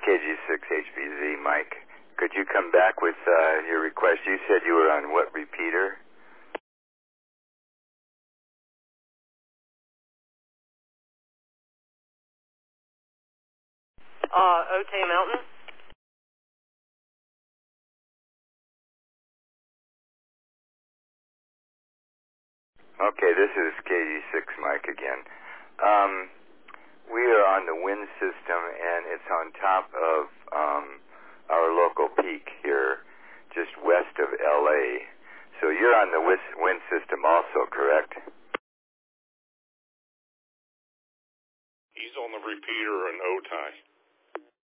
KG6HBZ, Mike. Could you come back with your request? You said you were on what repeater? Otay Mountain. Okay, this is KG6 Mike again. We are on the wind system, and it's on top of our local peak here, just west of LA. So you're on the wind system also, correct? He's on the repeater in Otay.